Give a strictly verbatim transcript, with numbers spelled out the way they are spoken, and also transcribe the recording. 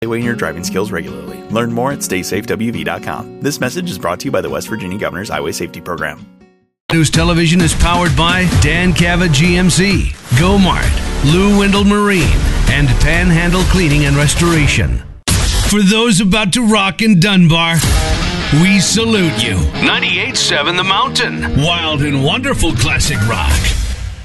Evaluating your driving skills regularly. Learn more at stay safe w v dot com. This message is brought to you by the West Virginia Governor's Highway Safety Program. News Television is powered by Dan Cava G M C, GoMart, Lou Wendell Marine, and Panhandle Cleaning and Restoration. For those about to rock in Dunbar, we salute you. ninety-eight point seven The Mountain. Wild and wonderful classic rock.